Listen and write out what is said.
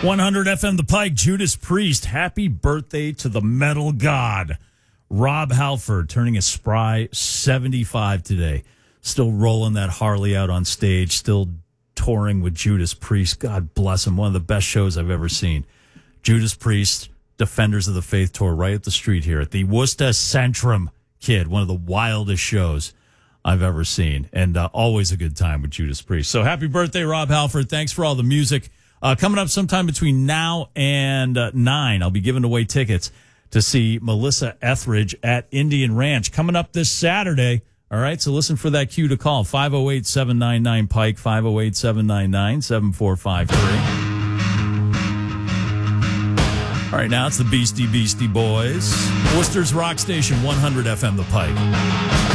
100 FM The Pike, Judas Priest. Happy birthday to the metal god. Rob Halford turning a spry 75 today. Still rolling that Harley out on stage, still touring with Judas Priest. God bless him. One of the best shows I've ever seen. Judas Priest, Defenders of the Faith tour right up the street here at the Worcester Centrum Kid. One of the wildest shows I've ever seen. And always a good time with Judas Priest. So happy birthday, Rob Halford. Thanks for all the music. Coming up sometime between now and 9, I'll be giving away tickets to see Melissa Etheridge at Indian Ranch coming up this Saturday. All right, so listen for that cue to call. 508-799-PIKE, 508-799-7453. All right, now it's the Beastie Boys. Worcester's Rock Station, 100 FM The Pike.